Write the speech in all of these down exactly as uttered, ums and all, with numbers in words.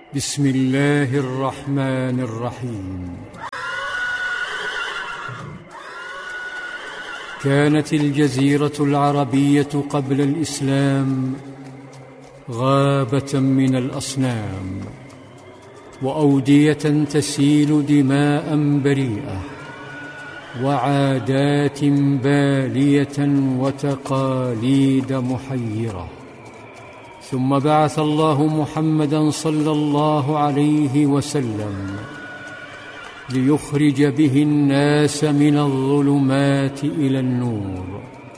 بسم الله الرحمن الرحيم. كانت الجزيرة العربية قبل الإسلام غابة من الأصنام، وأودية تسيل دماء بريئة، وعادات بالية وتقاليد محيرة. ثم بعث الله محمدًا صلى الله عليه وسلم ليخرج به الناس من الظلمات إلى النور،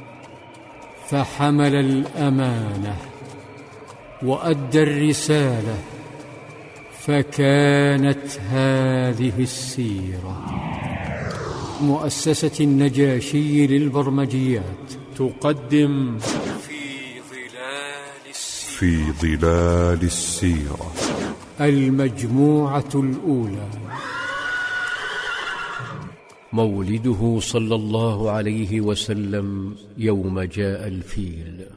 فحمل الأمانة وأدى الرسالة، فكانت هذه السيرة. مؤسسة النجاشي للبرمجيات تقدم في ظلال السيرة المجموعة الأولى. مولده صلى الله عليه وسلم يوم جاء الفيل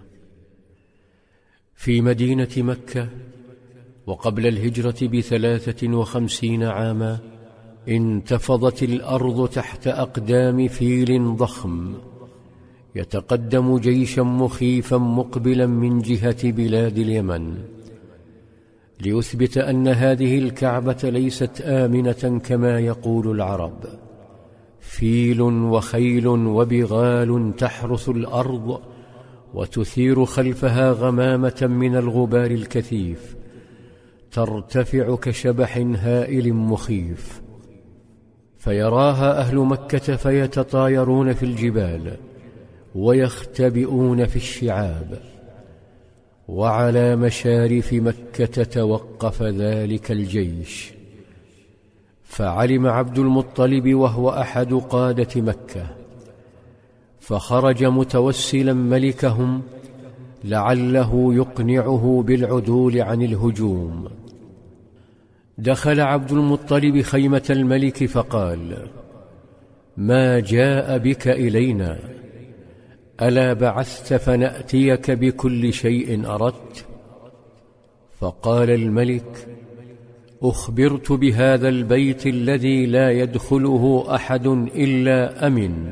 في مدينة مكة، وقبل الهجرة بثلاثة وخمسين عاما انتفضت الأرض تحت أقدام فيل ضخم يتقدم جيشا مخيفا مقبلا من جهة بلاد اليمن، ليثبت أن هذه الكعبة ليست آمنة كما يقول العرب. فيل وخيل وبغال تحرث الأرض وتثير خلفها غمامة من الغبار الكثيف ترتفع كشبح هائل مخيف، فيراها أهل مكة فيتطايرون في الجبال ويختبئون في الشعاب. وعلى مشارف مكة توقف ذلك الجيش، فعلم عبد المطلب وهو أحد قادة مكة، فخرج متوسلا ملكهم لعله يقنعه بالعدول عن الهجوم. دخل عبد المطلب خيمة الملك فقال: ما جاء بك إلينا؟ ألا بعثت فنأتيك بكل شيء أردت؟ فقال الملك: أخبرت بهذا البيت الذي لا يدخله أحد إلا أمن،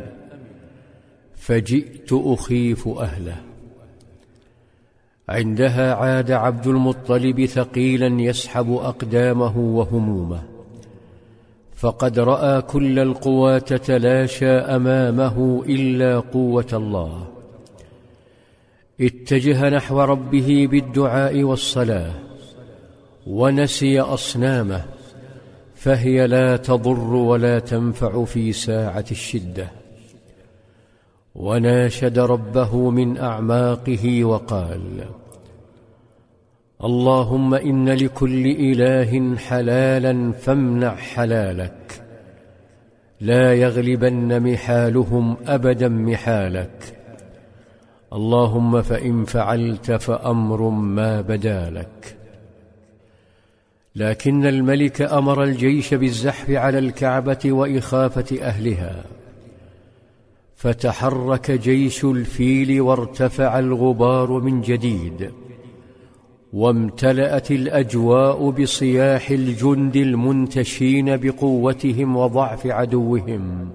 فجئت أخيف أهله. عندها عاد عبد المطلب ثقيلا يسحب أقدامه وهمومه، فقد رأى كل القوى تتلاشى أمامه إلا قوة الله. اتجه نحو ربه بالدعاء والصلاة، ونسي أصنامه، فهي لا تضر ولا تنفع في ساعة الشدة. وناشد ربه من أعماقه وقال: اللهم إن لكل إله حلالا فامنع حلالك، لا يغلبن محالهم أبدا محالك، اللهم فإن فعلت فأمر ما بدا لك. لكن الملك أمر الجيش بالزحف على الكعبة وإخافة أهلها، فتحرك جيش الفيل وارتفع الغبار من جديد، وامتلأت الأجواء بصياح الجند المنتشين بقوتهم وضعف عدوهم.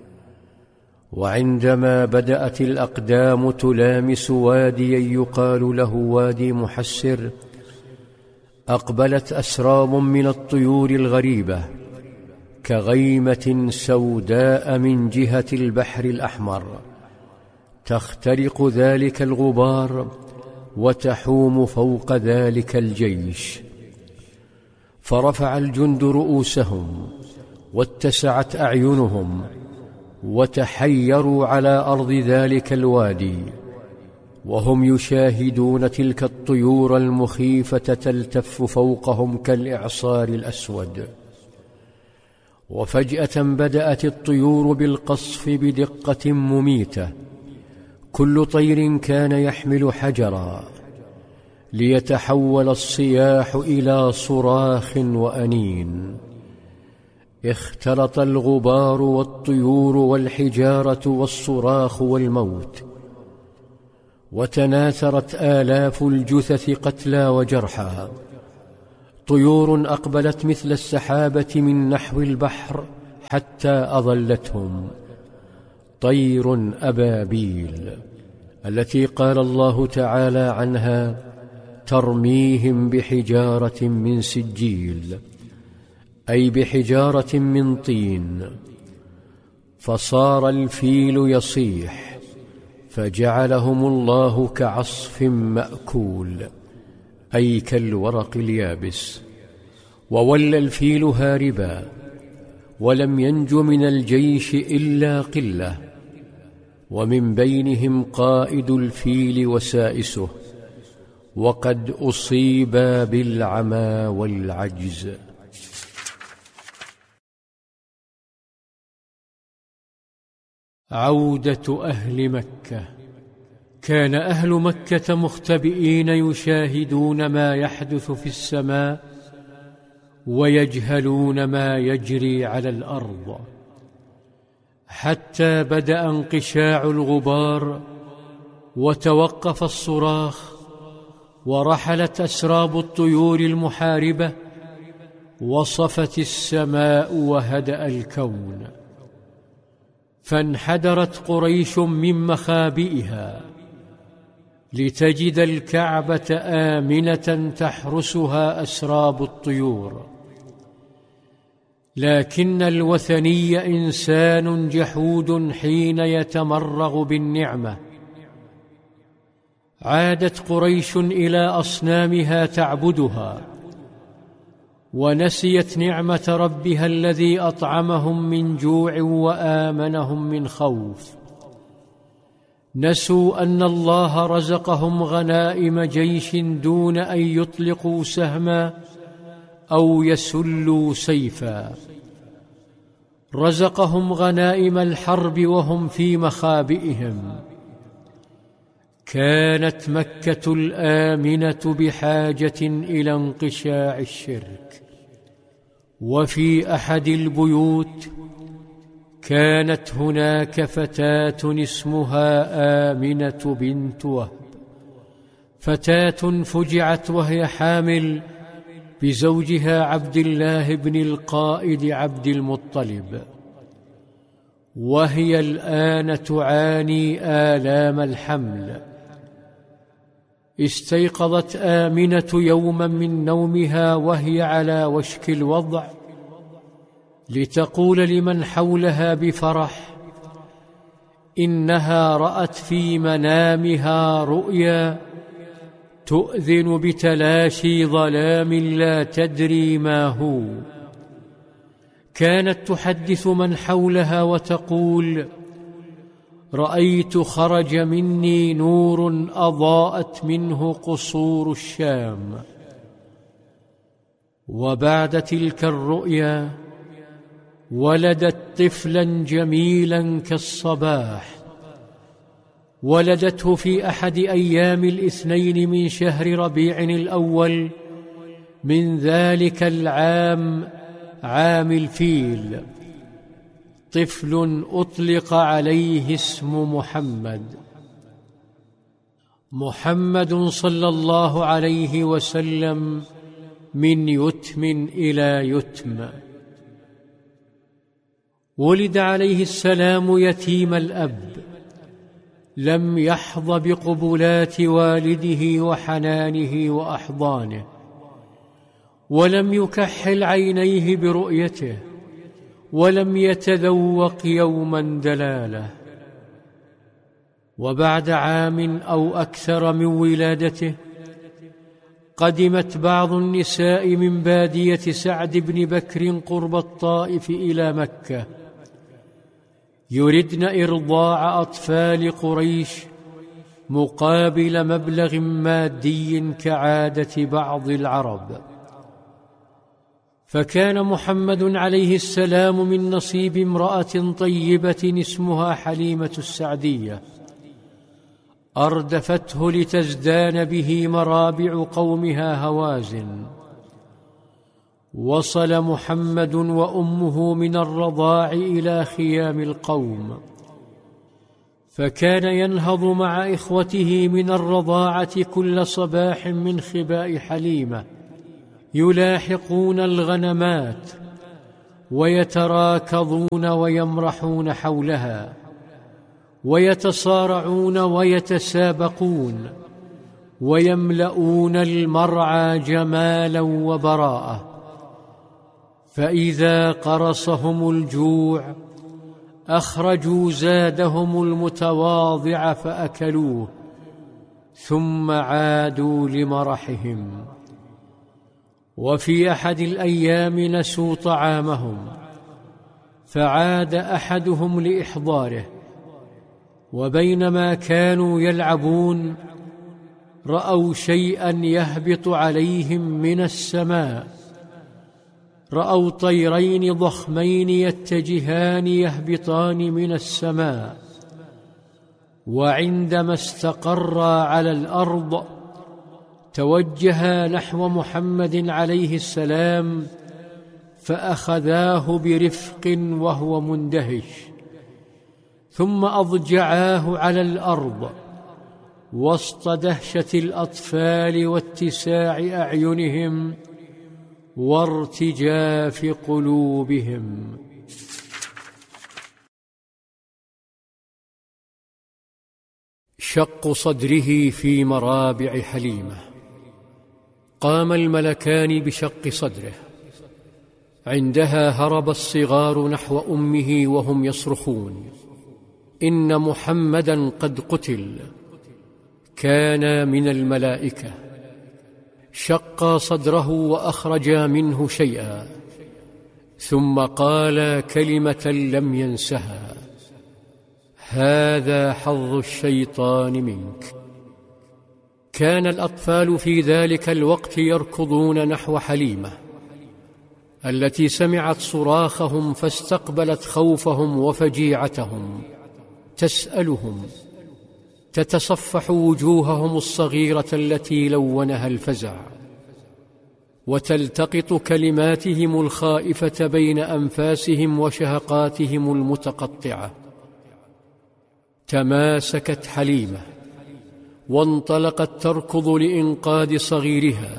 وعندما بدأت الأقدام تلامس واديا يقال له وادي محسر، أقبلت أسراب من الطيور الغريبة كغيمة سوداء من جهة البحر الأحمر، تخترق ذلك الغبار وتحوم فوق ذلك الجيش. فرفع الجند رؤوسهم واتسعت أعينهم، وتحيروا على أرض ذلك الوادي وهم يشاهدون تلك الطيور المخيفة تلتف فوقهم كالإعصار الأسود. وفجأة بدأت الطيور بالقصف بدقة مميتة، كل طير كان يحمل حجرا، ليتحول الصياح إلى صراخ وأنين. اختلط الغبار والطيور والحجارة والصراخ والموت، وتناثرت آلاف الجثث قتلى وجرحى طيور أقبلت مثل السحابة من نحو البحر حتى أظلتهم، طير أبابيل التي قال الله تعالى عنها: ترميهم بحجارة من سجيل، أي بحجارة من طين. فصار الفيل يصيح، فجعلهم الله كعصف مأكول، أي كالورق اليابس. وولى الفيل هاربا، ولم ينج من الجيش إلا قلة، ومن بينهم قائد الفيل وسائسه، وقد أصيبا بالعمى والعجز. عودة أهل مكة. كان أهل مكة مختبئين يشاهدون ما يحدث في السماء، ويجهلون ما يجري على الأرض، حتى بدأ انقشاع الغبار، وتوقف الصراخ، ورحلت أسراب الطيور المحاربة، وصفت السماء وهدأ الكون. فانحدرت قريش من مخابئها لتجد الكعبة آمنة تحرسها أسراب الطيور. لكن الوثني إنسان جحود حين يتمرغ بالنعمة. عادت قريش إلى أصنامها تعبدها، ونسيت نعمة ربها الذي أطعمهم من جوع وآمنهم من خوف. نسوا أن الله رزقهم غنائم جيش دون أن يطلقوا سهما أو يسلوا سيفا. رزقهم غنائم الحرب وهم في مخابئهم. كانت مكة الآمنة بحاجة إلى انقشاع الشرك. وفي أحد البيوت كانت هناك فتاة اسمها آمنة بنت وهب، فتاة فجعت وهي حامل بزوجها عبد الله بن القائد عبد المطلب، وهي الآن تعاني آلام الحمل. استيقظت آمنة يوما من نومها وهي على وشك الوضع، لتقول لمن حولها بفرح إنها رأت في منامها رؤيا تؤذن بتلاشي ظلام لا تدري ما هو. كانت تحدث من حولها وتقول: رأيت خرج مني نور أضاءت منه قصور الشام. وبعد تلك الرؤيا ولدت طفلا جميلا كالصباح. ولدته في أحد أيام الاثنين من شهر ربيع الأول من ذلك العام، عام الفيل، طفل أطلق عليه اسم محمد. محمد صلى الله عليه وسلم من يتم إلى يتم. ولد عليه السلام يتيم الأب، لم يحظ بقبلات والده وحنانه وأحضانه، ولم يكحل عينيه برؤيته، ولم يتذوق يوما دلاله. وبعد عام أو أكثر من ولادته قدمت بعض النساء من بادية سعد بن بكر قرب الطائف إلى مكة، يردن إرضاع أطفال قريش مقابل مبلغ مادي كعادة بعض العرب. فكان محمد عليه السلام من نصيب امرأة طيبة اسمها حليمة السعدية، أردفته لتزدان به مرابع قومها هوازن. وصل محمد وأمه من الرضاع إلى خيام القوم، فكان ينهض مع إخوته من الرضاعة كل صباح من خباء حليمة، يلاحقون الغنمات ويتراكضون ويمرحون حولها ويتصارعون ويتسابقون ويملؤون المرعى جمالا وبراءة، فإذا قرصهم الجوع أخرجوا زادهم المتواضع فأكلوه، ثم عادوا لمرحهم. وفي أحد الأيام نسوا طعامهم، فعاد أحدهم لإحضاره، وبينما كانوا يلعبون رأوا شيئا يهبط عليهم من السماء، رأوا طيرين ضخمين يتجهان يهبطان من السماء، وعندما استقرا على الأرض توجها نحو محمد عليه السلام فأخذاه برفق وهو مندهش، ثم أضجعاه على الأرض وسط دهشة الأطفال واتساع أعينهم وارتجاف قلوبهم. شق صدره في مرابع حليمة. قام الملكان بشق صدره، عندها هرب الصغار نحو أمه وهم يصرخون: إن محمدًا قد قتل. كان من الملائكة. شقا صدره وأخرجا منه شيئا، ثم قال كلمة لم ينسها: هذا حظ الشيطان منك. كان الأطفال في ذلك الوقت يركضون نحو حليمة التي سمعت صراخهم فاستقبلت خوفهم وفجيعتهم، تسألهم، تتصفح وجوههم الصغيرة التي لونها الفزع، وتلتقط كلماتهم الخائفة بين أنفاسهم وشهقاتهم المتقطعة. تماسكت حليمة وانطلقت تركض لإنقاذ صغيرها،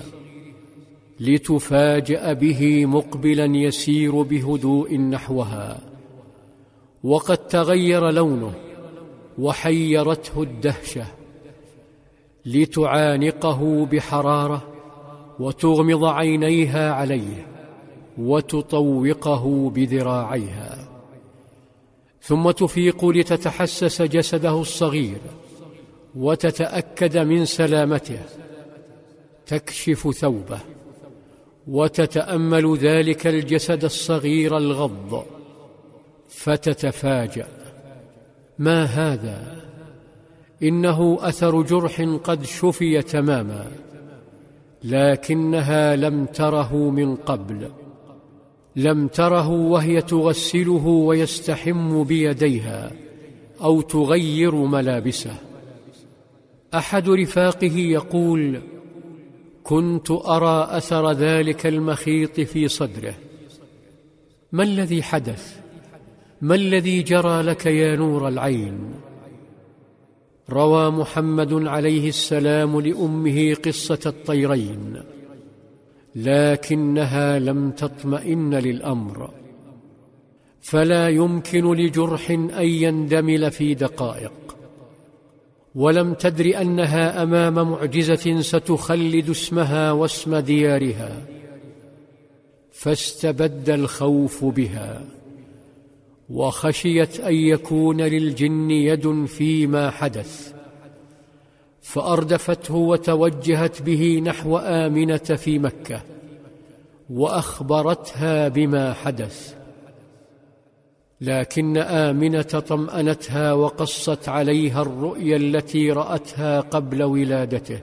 لتفاجأ به مقبلا يسير بهدوء نحوها، وقد تغير لونه وحيرته الدهشة، لتعانقه بحرارة وتغمض عينيها عليه وتطوقه بذراعيها، ثم تفيق لتتحسس جسده الصغير وتتأكد من سلامته. تكشف ثوبه وتتأمل ذلك الجسد الصغير الغض، فتتفاجأ: ما هذا؟ إنه أثر جرح قد شفي تماما، لكنها لم تره من قبل، لم تره وهي تغسله ويستحم بيديها أو تغير ملابسه. أحد رفاقه يقول: كنت أرى أثر ذلك المخيط في صدره. ما الذي حدث؟ ما الذي جرى لك يا نور العين؟ روى محمد عليه السلام لأمه قصة الطيرين، لكنها لم تطمئن للأمر، فلا يمكن لجرح أن يندمل في دقائق، ولم تدر أنها أمام معجزة ستخلد اسمها واسم ديارها، فاستبد الخوف بها، وخشيت أن يكون للجن يد فيما حدث، فأردفته وتوجهت به نحو آمنة في مكة وأخبرتها بما حدث. لكن آمنة طمأنتها وقصت عليها الرؤيا التي رأتها قبل ولادته،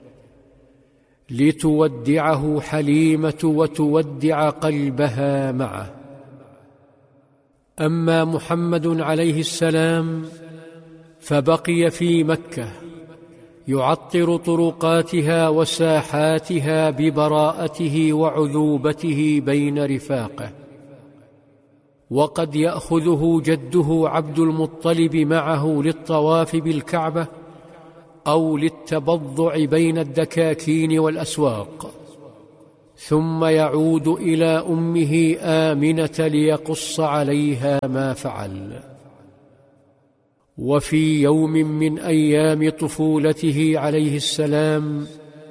لتودعه حليمة وتودع قلبها معه. أما محمد عليه السلام فبقي في مكة يعطر طرقاتها وساحاتها ببراءته وعذوبته بين رفاقه، وقد يأخذه جده عبد المطلب معه للطواف بالكعبة أو للتبضع بين الدكاكين والأسواق، ثم يعود إلى أمه آمنة ليقص عليها ما فعل. وفي يوم من أيام طفولته عليه السلام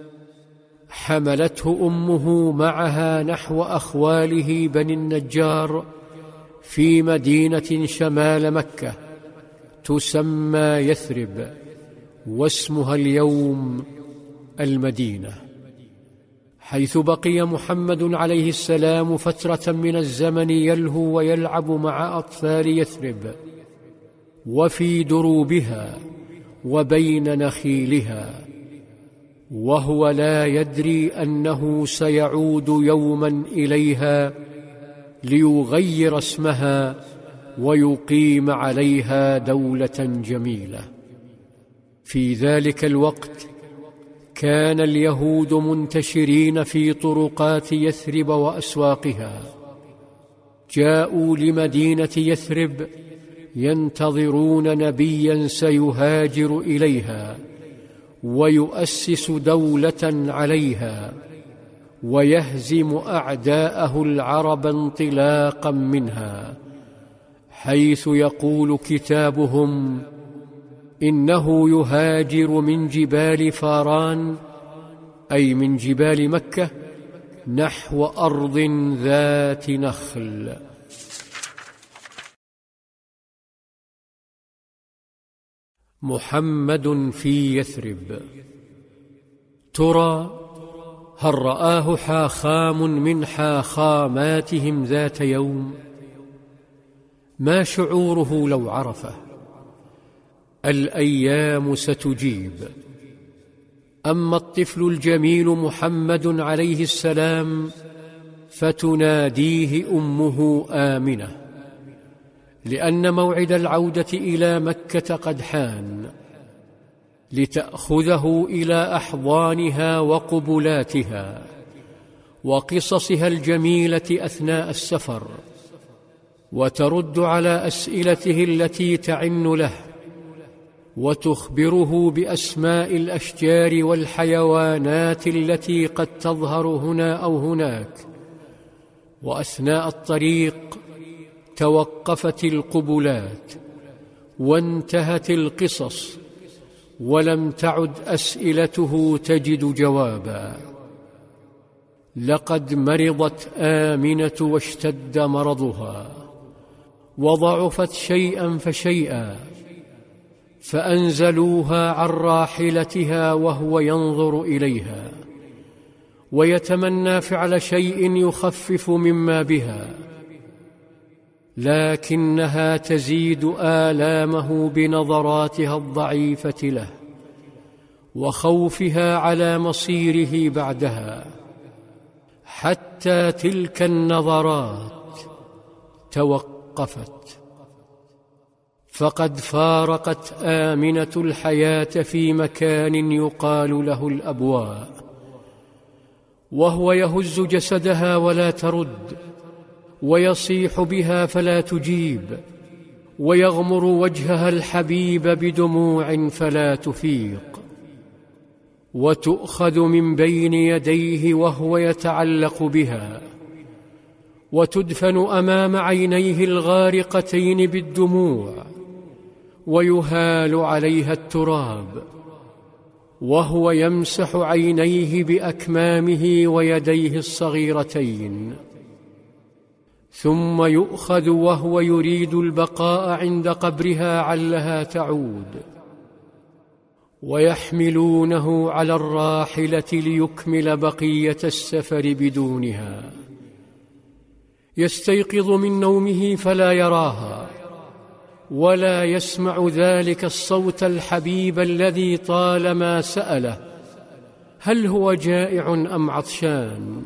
حملته أمه معها نحو أخواله بني النجار في مدينة شمال مكة تسمى يثرب، واسمها اليوم المدينة، حيث بقي محمد عليه السلام فترة من الزمن يلهو ويلعب مع أطفال يثرب وفي دروبها وبين نخيلها، وهو لا يدري أنه سيعود يوما إليها ليغير اسمها ويقيم عليها دولة جميلة. في ذلك الوقت كان اليهود منتشرين في طرقات يثرب وأسواقها، جاءوا لمدينة يثرب ينتظرون نبيا سيهاجر إليها ويؤسس دولة عليها ويهزم أعداءه العرب انطلاقا منها، حيث يقول كتابهم إنه يهاجر من جبال فاران، أي من جبال مكة، نحو أرض ذات نخل. محمد في يثرب. ترى هل رآه حاخام من حاخاماتهم ذات يوم؟ ما شعوره لو عرفه؟ الأيام ستجيب. أما الطفل الجميل محمد عليه السلام فتناديه أمه آمنة، لأن موعد العودة إلى مكة قد حان، لتأخذه إلى أحضانها وقبلاتها وقصصها الجميلة أثناء السفر، وترد على أسئلته التي تعن له، وتخبره بأسماء الأشجار والحيوانات التي قد تظهر هنا أو هناك. وأثناء الطريق توقفت القبلات وانتهت القصص، ولم تعد أسئلته تجد جوابا. لقد مرضت آمنة واشتد مرضها وضعفت شيئا فشيئا، فأنزلوها عن راحلتها وهو ينظر إليها ويتمنى فعل شيء يخفف مما بها، لكنها تزيد آلامه بنظراتها الضعيفة له وخوفها على مصيره بعدها، حتى تلك النظرات توقفت. فقد فارقت آمنة الحياة في مكان يقال له الأبواء، وهو يهز جسدها ولا ترد، ويصيح بها فلا تجيب، ويغمر وجهها الحبيب بدموع فلا تفيق، وتؤخذ من بين يديه وهو يتعلق بها، وتدفن أمام عينيه الغارقتين بالدموع، ويهال عليها التراب وهو يمسح عينيه بأكمامه ويديه الصغيرتين، ثم يؤخذ وهو يريد البقاء عند قبرها علها تعود، ويحملونه على الراحلة ليكمل بقية السفر بدونها. يستيقظ من نومه فلا يراها ولا يسمع ذلك الصوت الحبيب الذي طالما سأله هل هو جائع أم عطشان.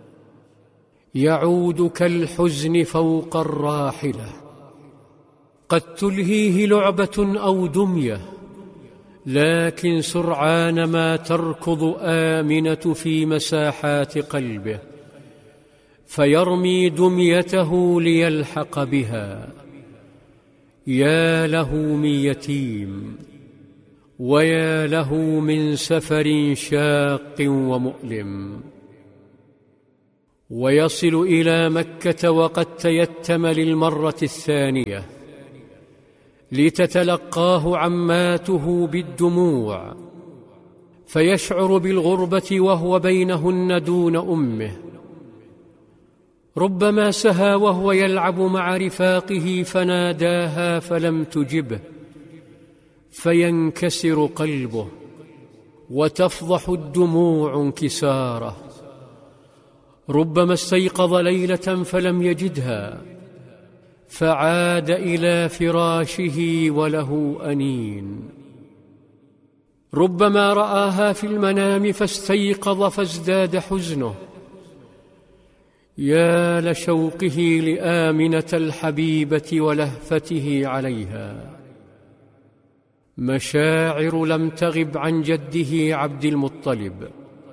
يعود كالحزن فوق الراحلة، قد تلهيه لعبة أو دمية، لكن سرعان ما تركض آمنة في مساحات قلبه فيرمي دميته ليلحق بها. يا له من يتيم، ويا له من سفر شاق ومؤلم. ويصل إلى مكة وقد تيتم للمرة الثانية لتتلقاه عماته بالدموع، فيشعر بالغربة وهو بينهن دون أمه. ربما سهى وهو يلعب مع رفاقه فناداها فلم تجبه، فينكسر قلبه وتفضح الدموع انكساره. ربما استيقظ ليلة فلم يجدها، فعاد إلى فراشه وله أنين. ربما رآها في المنام فاستيقظ فازداد حزنه. يا لشوقه لآمنة الحبيبة ولهفته عليها. مشاعر لم تغب عن جده عبد المطلب،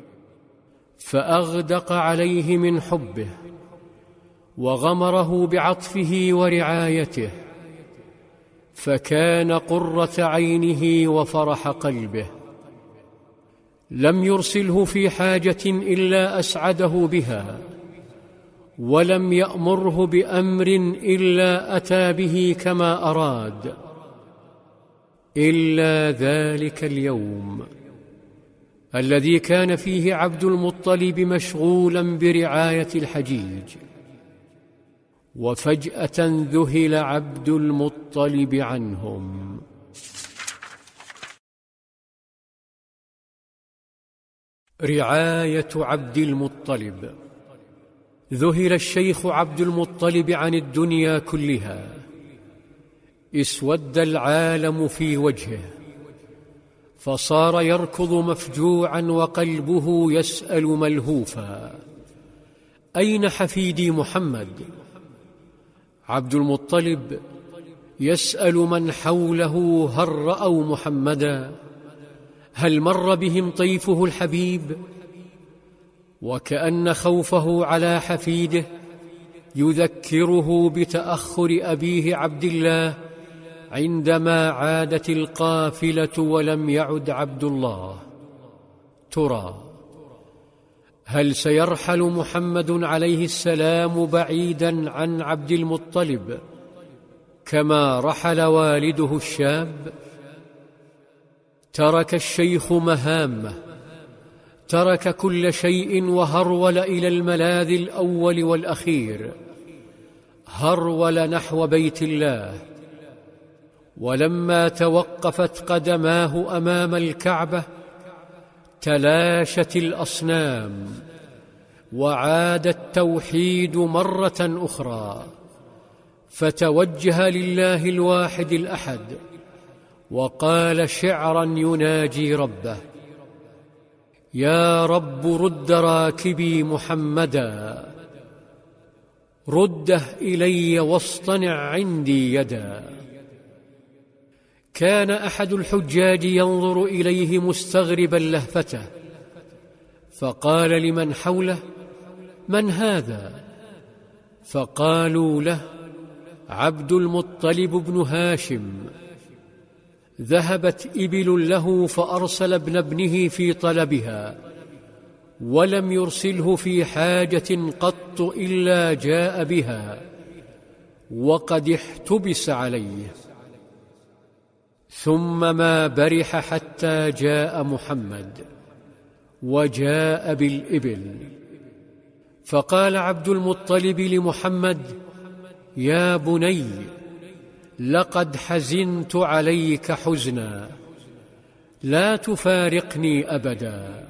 فأغدق عليه من حبه وغمره بعطفه ورعايته، فكان قرة عينه وفرح قلبه. لم يرسله في حاجة إلا أسعده بها، ولم يأمره بأمر إلا أتى به كما أراد، إلا ذلك اليوم الذي كان فيه عبد المطلب مشغولا برعاية الحجيج. وفجأة ذهل عبد المطلب عنهم. رعاية عبد المطلب. ذهل الشيخ عبد المطلب عن الدنيا كلها، اسود العالم في وجهه، فصار يركض مفجوعا وقلبه يسأل ملهوفا: أين حفيدي محمد؟ عبد المطلب يسأل من حوله: هل رأوا محمدا؟ هل مر بهم طيفه الحبيب؟ وكأن خوفه على حفيده يذكره بتأخر أبيه عبد الله عندما عادت القافلة ولم يعد عبد الله. ترى هل سيرحل محمد عليه السلام بعيدا عن عبد المطلب كما رحل والده الشاب؟ ترك الشيخ مهامه، ترك كل شيء وهرول إلى الملاذ الأول والأخير، هرول نحو بيت الله. ولما توقفت قدماه أمام الكعبة تلاشت الأصنام وعاد التوحيد مرة أخرى، فتوجه لله الواحد الأحد وقال شعرا يناجي ربه: يا رب رد راكبي محمدا، رده إلي واصطنع عندي يدا. كان أحد الحجاج ينظر إليه مستغربا لهفته، فقال لمن حوله: من هذا؟ فقالوا له: عبد المطلب بن هاشم. ذهبت إبل له فأرسل ابن ابنه في طلبها، ولم يرسله في حاجة قط إلا جاء بها، وقد احتبس عليه. ثم ما برح حتى جاء محمد، وجاء بالإبل. فقال عبد المطلب لمحمد: يا بني، لقد حزنت عليك حزنا، لا تفارقني أبدا.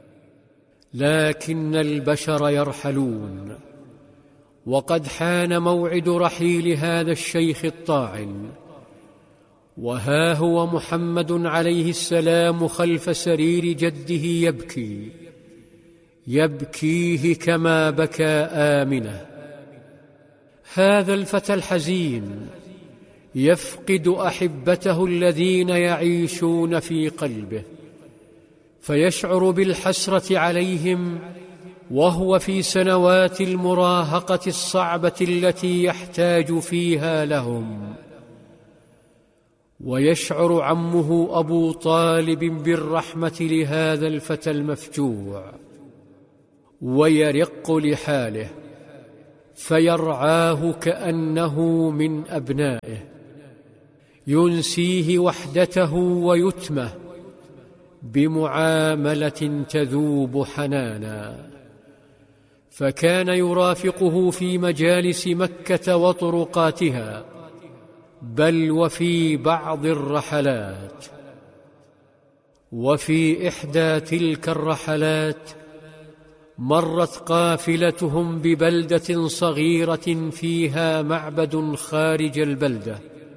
لكن البشر يرحلون، وقد حان موعد رحيل هذا الشيخ الطاعن، وها هو محمد عليه السلام خلف سرير جده يبكي، يبكيه كما بكى آمنة. هذا الفتى الحزين يفقد أحبته الذين يعيشون في قلبه، فيشعر بالحسرة عليهم وهو في سنوات المراهقة الصعبة التي يحتاج فيها لهم. ويشعر عمه أبو طالب بالرحمة لهذا الفتى المفجوع، ويرق لحاله فيرعاه كأنه من أبنائه، ينسيه وحدته ويتمه بمعاملة تذوب حنانا. فكان يرافقه في مجالس مكة وطرقاتها، بل وفي بعض الرحلات. وفي إحدى تلك الرحلات مرت قافلتهم ببلدة صغيرة فيها معبد خارج البلدة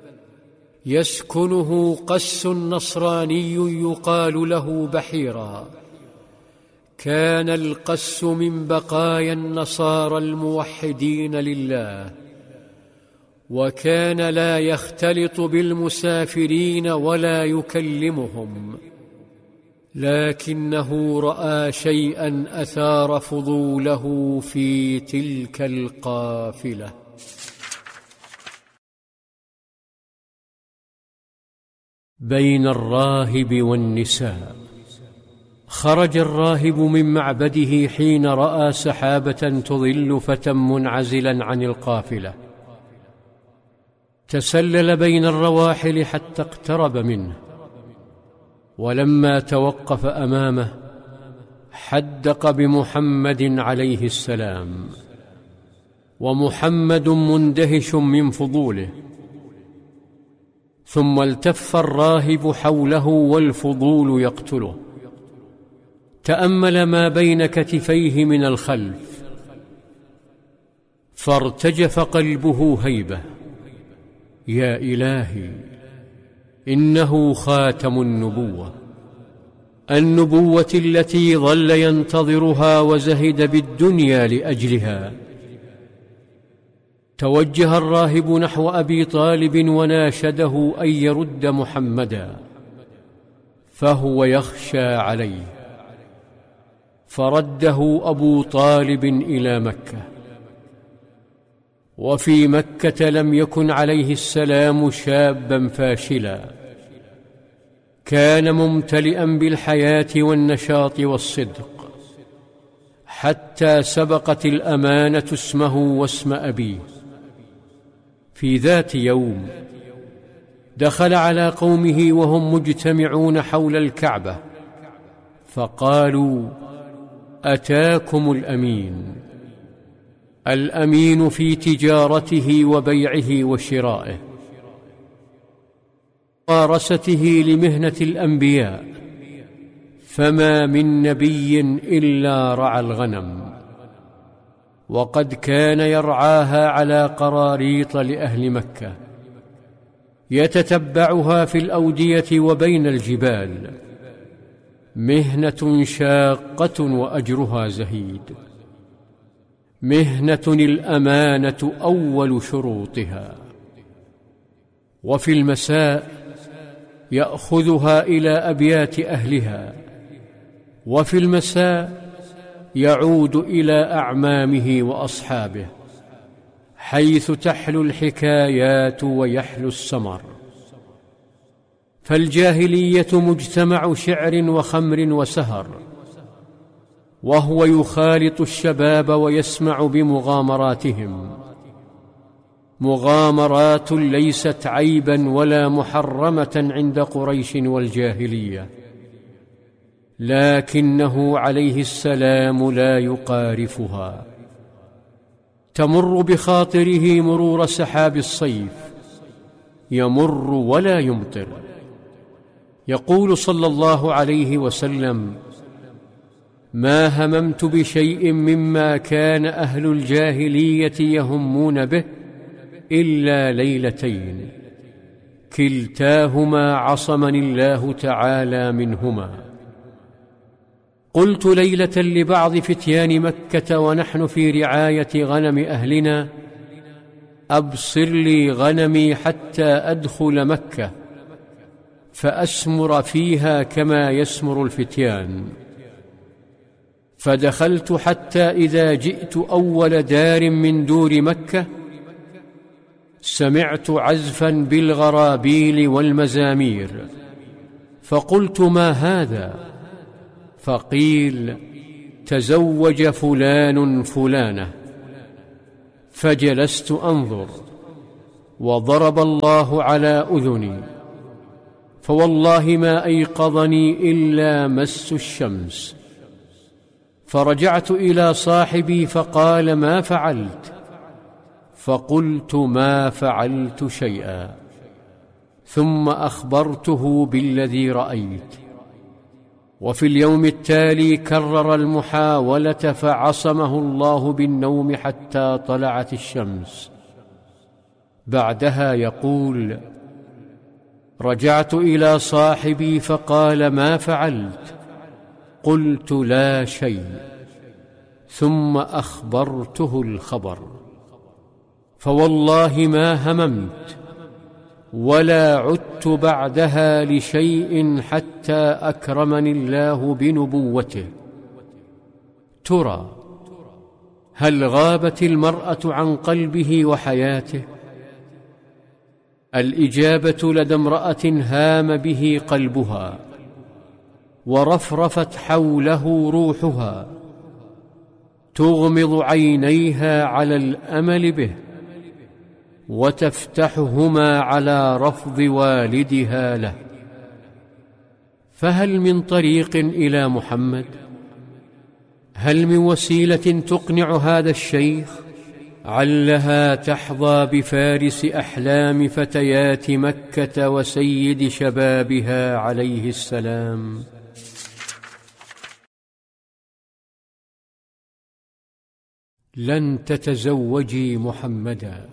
يسكنه قس نصراني يقال له بحيرا. كان القس من بقايا النصارى الموحدين لله، وكان لا يختلط بالمسافرين ولا يكلمهم، لكنه رأى شيئا أثار فضوله في تلك القافلة. بين الراهب والنساء. خرج الراهب من معبده حين رأى سحابة تظل فتى منعزلا عن القافلة، تسلل بين الرواحل حتى اقترب منه، ولما توقف أمامه حدق بمحمد عليه السلام، ومحمد مندهش من فضوله. ثم التف الراهب حوله والفضول يقتله، تأمل ما بين كتفيه من الخلف، فارتجف قلبه هيبة. يا إلهي، إنه خاتم النبوة، النبوة التي ظل ينتظرها وزهد بالدنيا لأجلها. توجه الراهب نحو أبي طالب وناشده أن يرد محمدا، فهو يخشى عليه، فرده أبو طالب إلى مكة. وفي مكة لم يكن عليه السلام شابا فاشلا، كان ممتلئا بالحياة والنشاط والصدق، حتى سبقت الأمانة اسمه واسم أبيه. في ذات يوم دخل على قومه وهم مجتمعون حول الكعبة، فقالوا: أتاكم الأمين. الأمين في تجارته وبيعه وشرائه، ممارسته لمهنة الأنبياء، فما من نبي إلا رعى الغنم، وقد كان يرعاها على قراريط لأهل مكة، يتتبعها في الأودية وبين الجبال، مهنة شاقة وأجرها زهيد، مهنة الأمانة أول شروطها. وفي المساء يأخذها إلى أبيات أهلها، وفي المساء يعود إلى أعمامه وأصحابه، حيث تحلو الحكايات ويحلو السمر. فالجاهلية مجتمع شعر وخمر وسهر، وهو يخالط الشباب ويسمع بمغامراتهم، مغامرات ليست عيبا ولا محرمة عند قريش والجاهلية، لكنه عليه السلام لا يقارفها، تمر بخاطره مرور سحاب الصيف، يمر ولا يمطر. يقول صلى الله عليه وسلم: ما هممت بشيء مما كان أهل الجاهلية يهمون به إلا ليلتين، كلتاهما عصمني الله تعالى منهما. قلت ليلة لبعض فتيان مكة ونحن في رعاية غنم أهلنا: أبصر لي غنمي حتى أدخل مكة فأسمر فيها كما يسمر الفتيان. فدخلت حتى إذا جئت أول دار من دور مكة سمعت عزفا بالغرابيل والمزامير، فقلت: ما هذا؟ فقيل: تزوج فلان فلانة، فجلست أنظر، وضرب الله على أذني، فوالله ما أيقظني إلا مس الشمس. فرجعت إلى صاحبي فقال: ما فعلت؟ فقلت: ما فعلت شيئا. ثم أخبرته بالذي رأيت. وفي اليوم التالي كرر المحاولة، فعصمه الله بالنوم حتى طلعت الشمس. بعدها يقول: رجعت إلى صاحبي فقال: ما فعلت؟ قلت: لا شيء. ثم أخبرته الخبر، فوالله ما هممت ولا عدت بعدها لشيء حتى أكرمني الله بنبوته. ترى هل غابت المرأة عن قلبه وحياته؟ الإجابة لدى امرأة هام به قلبها ورفرفت حوله روحها، تغمض عينيها على الأمل به، وتفتحهما على رفض والدها له. فهل من طريق إلى محمد؟ هل من وسيلة تقنع هذا الشيخ؟ علها تحظى بفارس أحلام فتيات مكة وسيد شبابها عليه السلام. لن تتزوجي محمدا.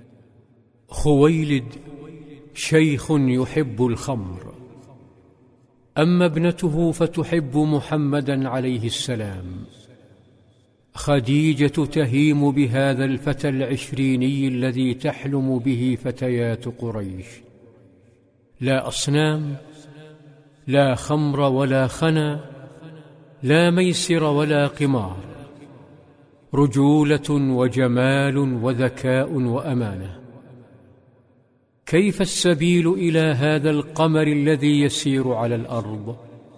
خويلد شيخ يحب الخمر، أما ابنته فتحب محمدا عليه السلام. خديجة تهيم بهذا الفتى العشريني الذي تحلم به فتيات قريش. لا أصنام، لا خمر ولا خنا، لا ميسر ولا قمار، رجولة وجمال وذكاء وأمانة. كيف السبيل إلى هذا القمر الذي يسير على الأرض؟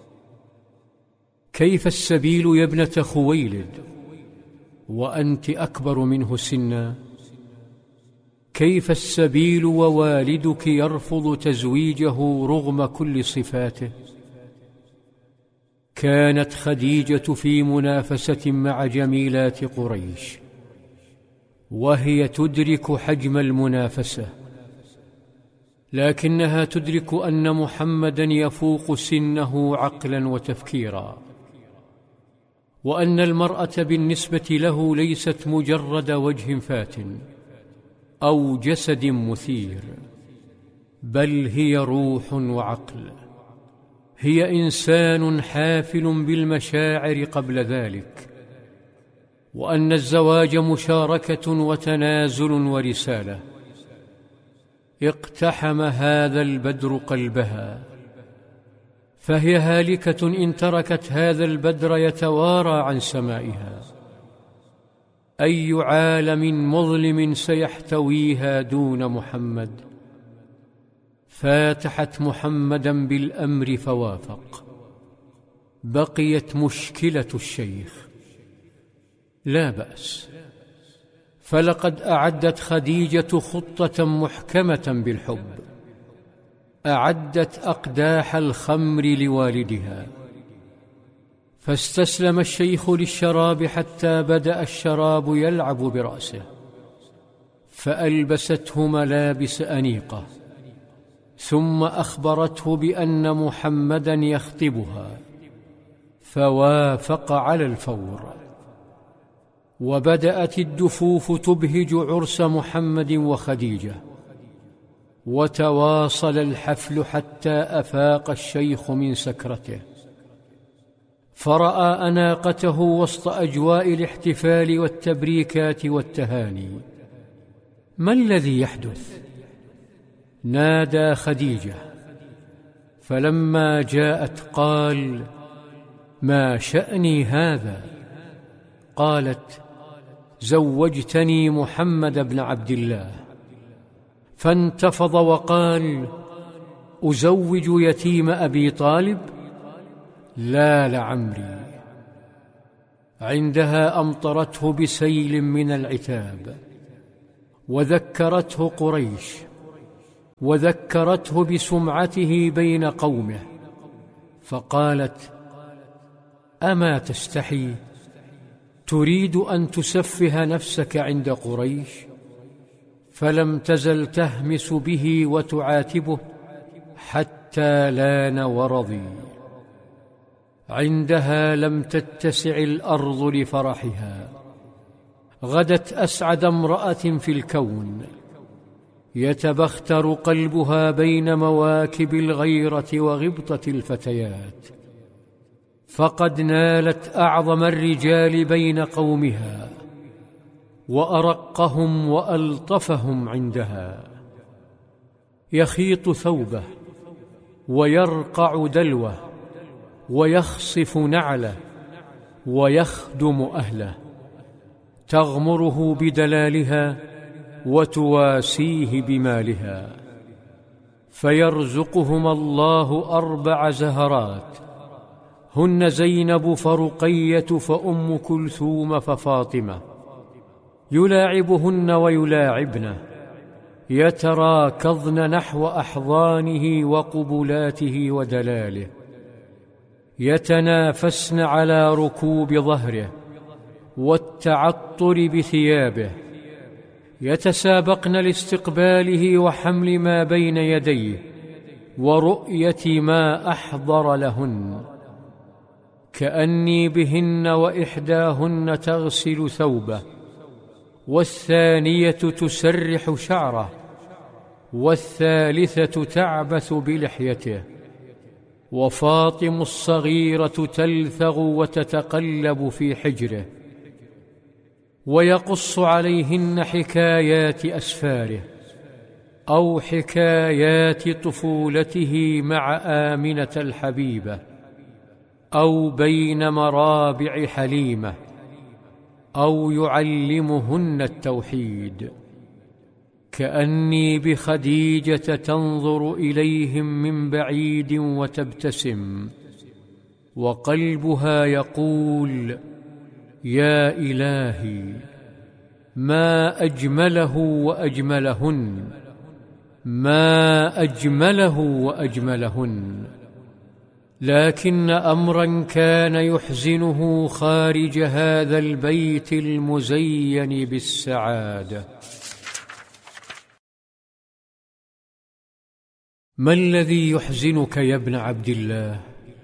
كيف السبيل يا ابنة خويلد وأنت أكبر منه سنا؟ كيف السبيل ووالدك يرفض تزويجه رغم كل صفاته؟ كانت خديجة في منافسة مع جميلات قريش، وهي تدرك حجم المنافسة، لكنها تدرك أن محمدا يفوق سنه عقلا وتفكيرا، وأن المرأة بالنسبة له ليست مجرد وجه فات أو جسد مثير، بل هي روح وعقل، هي إنسان حافل بالمشاعر قبل ذلك، وأن الزواج مشاركة وتنازل ورسالة. اقتحم هذا البدر قلبها، فهي هالكة إن تركت هذا البدر يتوارى عن سمائها. أي عالم مظلم سيحتويها دون محمد؟ فاتحت محمدا بالأمر فوافق. بقيت مشكلة الشيخ. لا بأس، فلقد أعدت خديجة خطة محكمة بالحب. أعدت أقداح الخمر لوالدها، فاستسلم الشيخ للشراب حتى بدأ الشراب يلعب برأسه، فألبسته ملابس أنيقة، ثم أخبرته بأن محمدا يخطبها، فوافق على الفور. وبدأت الدفوف تبهج عرس محمد وخديجة، وتواصل الحفل حتى أفاق الشيخ من سكرته، فرأى أناقته وسط أجواء الاحتفال والتبريكات والتهاني. ما الذي يحدث؟ نادى خديجة، فلما جاءت قال: ما شأني هذا؟ قالت: زوجتني محمد بن عبد الله. فانتفض وقال: أزوج يتيم أبي طالب؟ لا لعمري. عندها أمطرته بسيل من العتاب، وذكرته قريش، وذكرته بسمعته بين قومه، فقالت: أما تستحي؟ تريد أن تسفه نفسك عند قريش؟ فلم تزل تهمس به وتعاتبه حتى لان ورضي. عندها لم تتسع الأرض لفرحها، غدت أسعد امرأة في الكون، يتبختر قلبها بين مواكب الغيرة وغبطة الفتيات، فقد نالت أعظم الرجال بين قومها وأرقهم وألطفهم عندها. يخيط ثوبه ويرقع دلوه ويخصف نعله ويخدم أهله، تغمره بدلالها وتواسيه بمالها، فيرزقهما الله أربع زهرات، هن زينب فرقية فأم كلثوم ففاطمة، يلاعبهن ويلاعبنه، يتراكضن نحو أحضانه وقبلاته ودلاله، يتنافسن على ركوب ظهره والتعطر بثيابه، يتسابقن لاستقباله وحمل ما بين يديه ورؤية ما أحضر لهن، كأني بهن وإحداهن تغسل ثوبه، والثانية تسرح شعره، والثالثة تعبث بلحيته، وفاطم الصغيرة تلثغ وتتقلب في حجره، ويقص عليهن حكايات أسفاره أو حكايات طفولته مع آمنة الحبيبة، أو بين مرابع حليمة، أو يعلمهن التوحيد، كأني بخديجة تنظر إليهم من بعيد وتبتسم، وقلبها يقول: يا إلهي ما أجمله وأجملهن، ما أجمله وأجملهن. لكن أمرا كان يحزنه خارج هذا البيت المزين بالسعادة. ما الذي يحزنك يا ابن عبد الله؟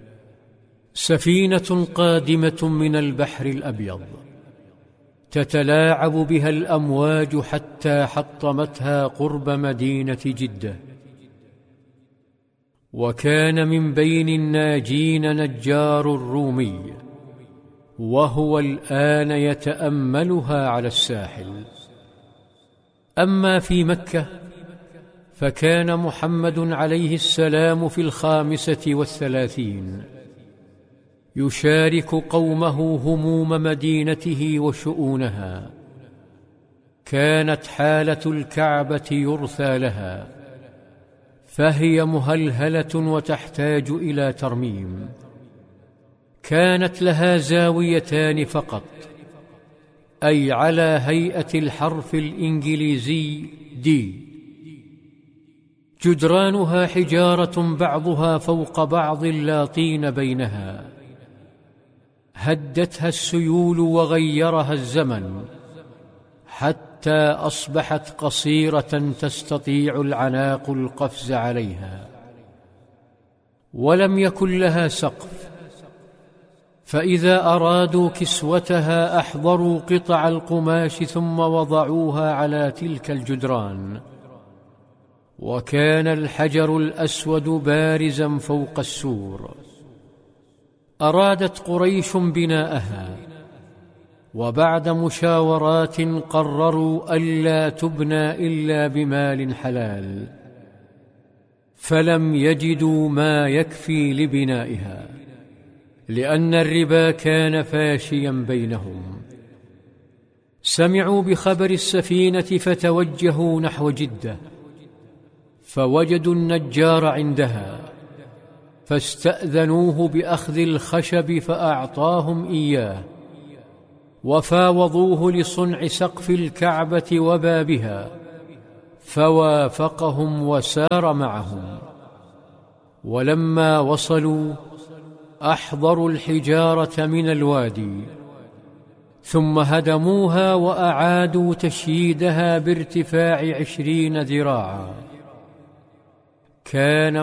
سفينة قادمة من البحر الأبيض، تتلاعب بها الأمواج حتى حطمتها قرب مدينة جدة، وكان من بين الناجين نجار الرومي، وهو الآن يتأملها على الساحل. أما في مكة فكان محمد عليه السلام في الخامسة والثلاثين، يشارك قومه هموم مدينته وشؤونها. كانت حالة الكعبة يرثى لها، فهي مهلهلة وتحتاج إلى ترميم. كانت لها زاويتان فقط، أي على هيئة الحرف الإنجليزي دي. جدرانها حجارة بعضها فوق بعض لا طين بينها، هدتها السيول وغيرها الزمن حتى أصبحت قصيرة تستطيع العناق القفز عليها، ولم يكن لها سقف، فإذا أرادوا كسوتها أحضروا قطع القماش ثم وضعوها على تلك الجدران. وكان الحجر الأسود بارزا فوق السور. أرادت قريش بناءها، وبعد مشاورات قرروا ألا تبنى إلا بمال حلال، فلم يجدوا ما يكفي لبنائها، لأن الربا كان فاشيا بينهم. سمعوا بخبر السفينة فتوجهوا نحو جدة، فوجدوا النجار عندها، فاستأذنوه بأخذ الخشب فأعطاهم إياه، وفاوضوه لصنع سقف الكعبة وبابها، فوافقهم وسار معهم. ولما وصلوا أحضروا الحجارة من الوادي، ثم هدموها وأعادوا تشييدها بارتفاع عشرين ذراعا. كان